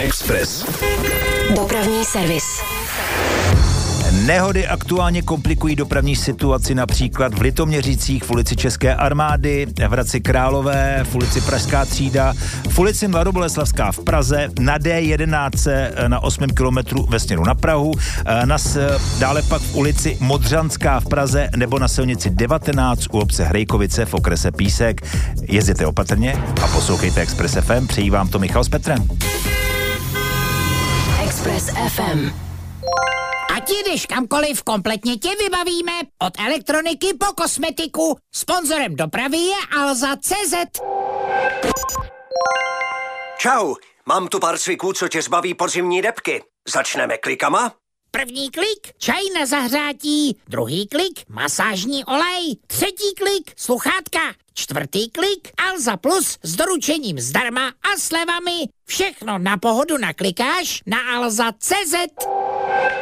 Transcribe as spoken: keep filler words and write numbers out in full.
Express. Dopravní servis. Nehody aktuálně komplikují dopravní situaci například v Litoměřicích v ulici České armády, v Hradci Králové, v ulici Pražská třída, v ulici Mladoboleslavská v Praze, na D jedenáct na osmém kilometru ve směru na Prahu, na, dále pak v ulici Modřanská v Praze nebo na silnici devatenáct u obce Hrejkovice v okrese Písek. Jezděte opatrně a poslouchejte Express F M. Přejí vám to Michal s Petrem. Express F M. Ať jdeš kamkoliv, kompletně tě vybavíme. Od elektroniky po kosmetiku. Sponzorem dopravy je Alza tečka cé zet. Čau, mám tu pár cviků, co tě zbaví podzimní debky. Začneme klikama? První klik, čaj na zahřátí. Druhý klik, masážní olej. Třetí klik, sluchátka. Čtvrtý klik, Alza Plus s doručením zdarma a slevami. Všechno na pohodu naklikáš na alza tečka cé zet.